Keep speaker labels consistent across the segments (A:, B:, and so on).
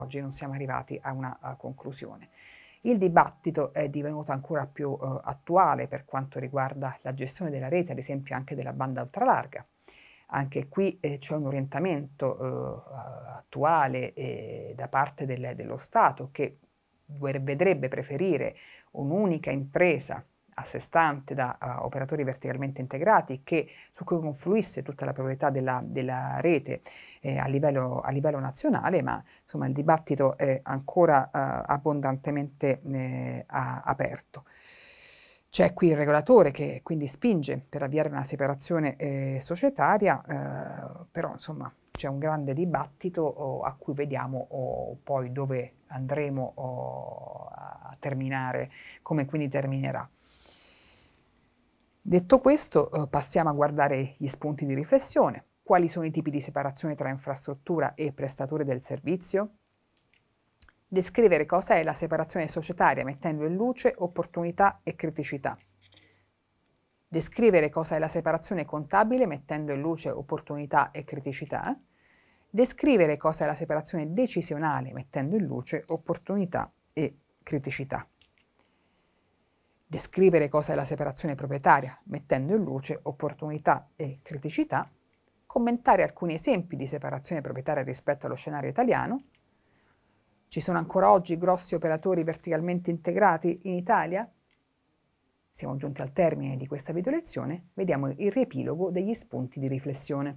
A: oggi non siamo arrivati a una conclusione. Il dibattito è divenuto ancora più attuale per quanto riguarda la gestione della rete, ad esempio anche della banda ultralarga. Anche qui c'è un orientamento attuale da parte dello Stato che vedrebbe preferire un'unica impresa a sé stante da operatori verticalmente integrati su cui confluisse tutta la proprietà della rete a livello nazionale, ma insomma il dibattito è ancora abbondantemente aperto. C'è qui il regolatore che quindi spinge per avviare una separazione societaria, però insomma c'è un grande dibattito a cui vediamo poi dove andremo a terminare, come quindi terminerà. Detto questo, passiamo a guardare gli spunti di riflessione. Quali sono i tipi di separazione tra infrastruttura e prestatore del servizio? Descrivere cosa è la separazione societaria mettendo in luce opportunità e criticità. Descrivere cosa è la separazione contabile mettendo in luce opportunità e criticità. Descrivere cosa è la separazione decisionale mettendo in luce opportunità e criticità. Descrivere cosa è la separazione proprietaria mettendo in luce opportunità e criticità. Commentare alcuni esempi di separazione proprietaria rispetto allo scenario italiano. Ci sono ancora oggi grossi operatori verticalmente integrati in Italia? Siamo giunti al termine di questa video lezione, vediamo il riepilogo degli spunti di riflessione.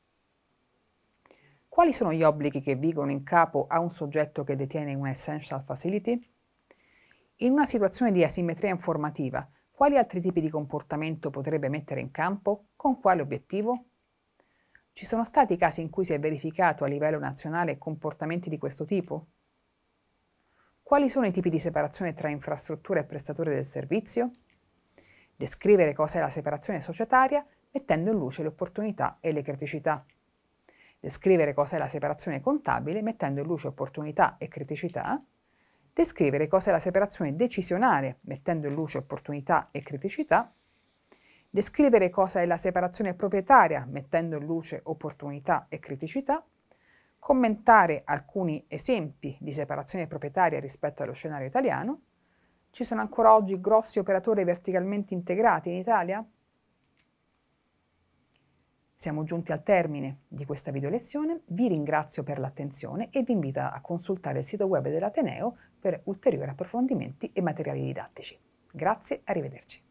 A: Quali sono gli obblighi che vigono in capo a un soggetto che detiene una essential facility? In una situazione di asimmetria informativa, quali altri tipi di comportamento potrebbe mettere in campo? Con quale obiettivo? Ci sono stati casi in cui si è verificato a livello nazionale comportamenti di questo tipo? Quali sono i tipi di separazione tra infrastruttura e prestatore del servizio? Descrivere cosa è la separazione societaria mettendo in luce le opportunità e le criticità. Descrivere cosa è la separazione contabile mettendo in luce opportunità e criticità. Descrivere cosa è la separazione decisionale mettendo in luce opportunità e criticità. Descrivere cosa è la separazione proprietaria mettendo in luce opportunità e criticità. Commentare alcuni esempi di separazione proprietaria rispetto allo scenario italiano. Ci sono ancora oggi grossi operatori verticalmente integrati in Italia? Siamo giunti al termine di questa video lezione, vi ringrazio per l'attenzione e vi invito a consultare il sito web dell'Ateneo per ulteriori approfondimenti e materiali didattici. Grazie, arrivederci.